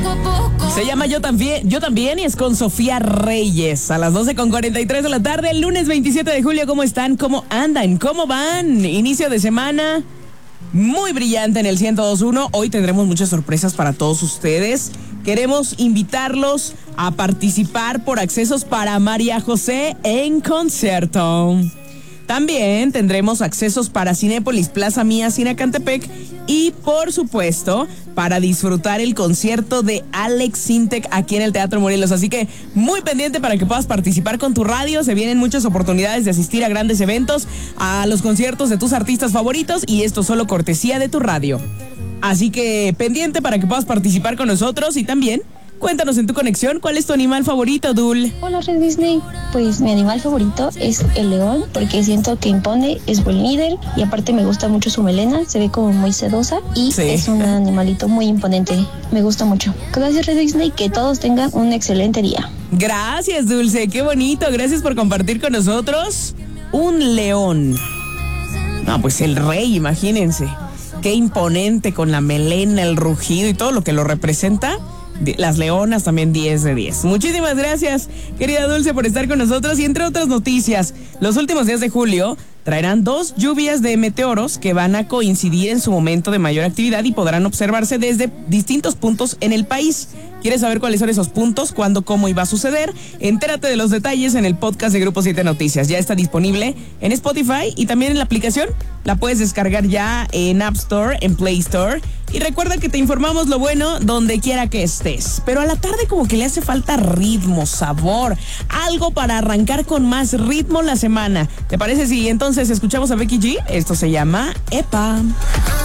Se llama Yo también y es con Sofía Reyes a las 12:43 de la tarde, el lunes 27 de julio. ¿Cómo están? ¿Cómo andan? ¿Cómo van? Inicio de semana muy brillante en el 102.1. Hoy tendremos muchas sorpresas para todos ustedes. Queremos invitarlos a participar por accesos para María José en concierto. También tendremos accesos para Cinépolis Plaza Mía Cinecantepec y, por supuesto, para disfrutar el concierto de Alex Sintek aquí en el Teatro Morelos. Así que muy pendiente para que puedas participar con tu radio. Se vienen muchas oportunidades de asistir a grandes eventos, a los conciertos de tus artistas favoritos, y esto solo cortesía de tu radio. Así que pendiente para que puedas participar con nosotros. Y también cuéntanos en tu conexión, ¿cuál es tu animal favorito, Dul? Hola, Red Disney. Pues mi animal favorito es el león, porque siento que impone, es buen líder y aparte me gusta mucho su melena, se ve como muy sedosa y sí, es un animalito muy imponente. Me gusta mucho. Gracias, Red Disney, que todos tengan un excelente día. Gracias, Dulce, qué bonito. Gracias por compartir con nosotros. Un león. No, pues el rey, imagínense. Qué imponente, con la melena, el rugido y todo lo que lo representa. Las leonas también 10 de 10. Muchísimas gracias, querida Dulce, por estar con nosotros. Y entre otras noticias, los últimos días de julio traerán 2 lluvias de meteoros que van a coincidir en su momento de mayor actividad y podrán observarse desde distintos puntos en el país. ¿Quieres saber cuáles son esos puntos? ¿Cuándo? ¿Cómo iba a suceder? Entérate de los detalles en el podcast de Grupo 7 Noticias. Ya está disponible en Spotify y también en la aplicación. La puedes descargar ya en App Store, en Play Store. Y recuerda que te informamos lo bueno donde quiera que estés. Pero a la tarde como que le hace falta ritmo, sabor, algo para arrancar con más ritmo la semana. ¿Te parece si entonces escuchamos a Becky G? Esto se llama Epa.